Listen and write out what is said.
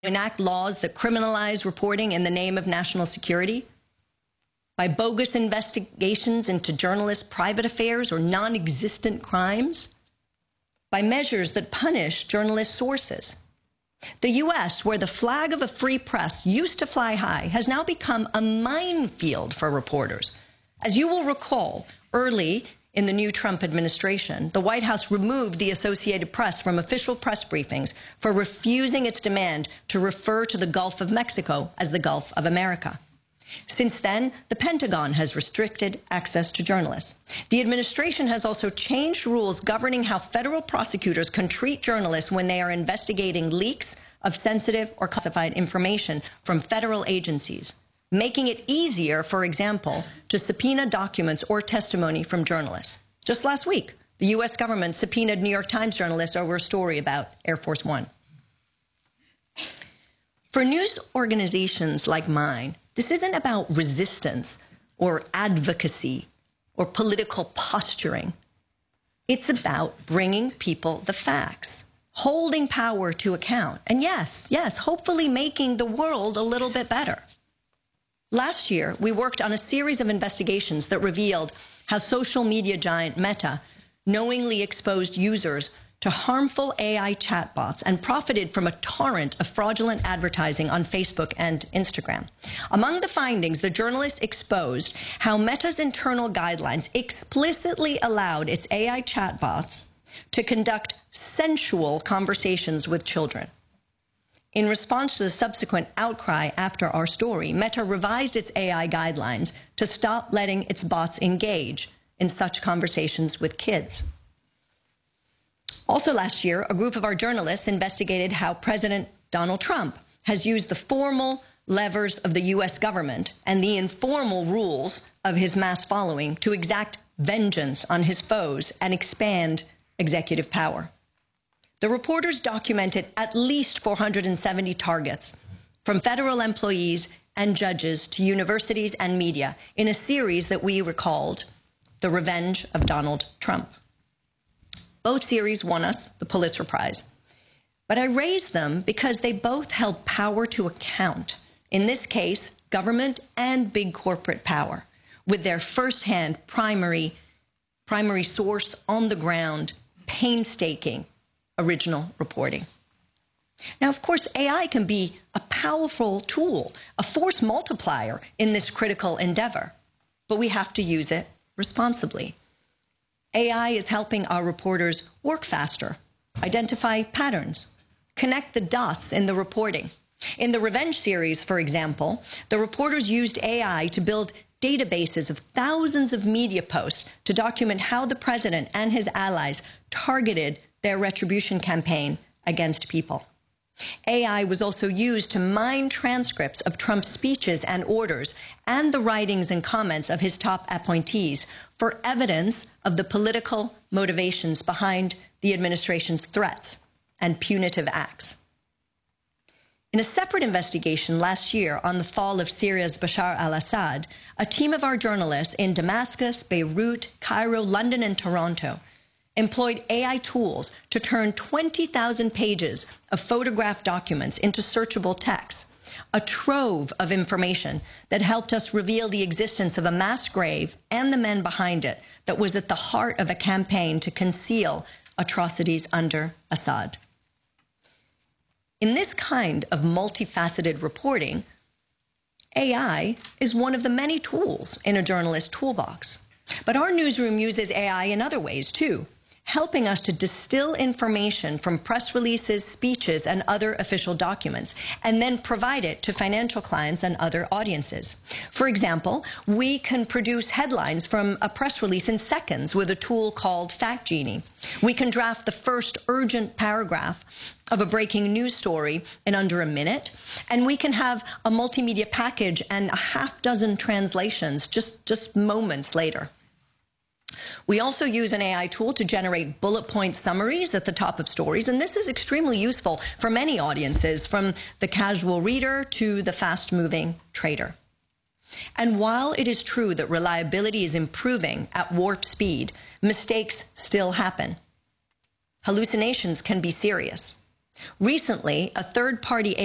enact laws that criminalize reporting in the name of national security, by bogus investigations into journalists' private affairs or non-existent crimes, by measures that punish journalist sources. The U.S., where the flag of a free press used to fly high, has now become a minefield for reporters. As you will recall, early in the new Trump administration, the White House removed the Associated Press from official press briefings for refusing its demand to refer to the Gulf of Mexico as the Gulf of America. Since then, the Pentagon has restricted access to journalists. The administration has also changed rules governing how federal prosecutors can treat journalists when they are investigating leaks of sensitive or classified information from federal agencies, making it easier, for example, to subpoena documents or testimony from journalists. Just last week, the U.S. government subpoenaed New York Times journalists over a story about Air Force One. For news organizations like mine, this isn't about resistance or advocacy or political posturing. It's about bringing people the facts, holding power to account, and yes, hopefully making the world a little bit better. Last year, we worked on a series of investigations that revealed how social media giant Meta knowingly exposed users to harmful AI chatbots and profited from a torrent of fraudulent advertising on Facebook and Instagram. Among the findings, the journalists exposed how Meta's internal guidelines explicitly allowed its AI chatbots to conduct sensual conversations with children. In response to the subsequent outcry after our story, Meta revised its AI guidelines to stop letting its bots engage in such conversations with kids. Also last year, a group of our journalists investigated how President Donald Trump has used the formal levers of the U.S. government and the informal rules of his mass following to exact vengeance on his foes and expand executive power. The reporters documented at least 470 targets, from federal employees and judges to universities and media, in a series that we recalled The Revenge of Donald Trump. Both series won us the Pulitzer Prize. But I raised them because they both held power to account. In this case, government and big corporate power, with their firsthand primary source on the ground, painstaking original reporting. Now, of course, AI can be a powerful tool, a force multiplier in this critical endeavor, but we have to use it responsibly. AI is helping our reporters work faster, identify patterns, connect the dots in the reporting. In the Revenge series, for example, the reporters used AI to build databases of thousands of media posts to document how the president and his allies targeted their retribution campaign against people. AI was also used to mine transcripts of Trump's speeches and orders and the writings and comments of his top appointees for evidence of the political motivations behind the administration's threats and punitive acts. In a separate investigation last year on the fall of Syria's Bashar al-Assad, a team of our journalists in Damascus, Beirut, Cairo, London, and Toronto employed AI tools to turn 20,000 pages of photographed documents into searchable text, a trove of information that helped us reveal the existence of a mass grave and the men behind it that was at the heart of a campaign to conceal atrocities under Assad. In this kind of multifaceted reporting, AI is one of the many tools in a journalist's toolbox. But our newsroom uses AI in other ways, too, helping us to distill information from press releases, speeches, and other official documents, and then provide it to financial clients and other audiences. For example, we can produce headlines from a press release in seconds with a tool called Fact Genie. We can draft the first urgent paragraph of a breaking news story in under a minute, and we can have a multimedia package and a half dozen translations just moments later. We also use an AI tool to generate bullet point summaries at the top of stories, and this is extremely useful for many audiences, from the casual reader to the fast-moving trader. And while it is true that reliability is improving at warp speed, mistakes still happen. Hallucinations can be serious. Recently, a third-party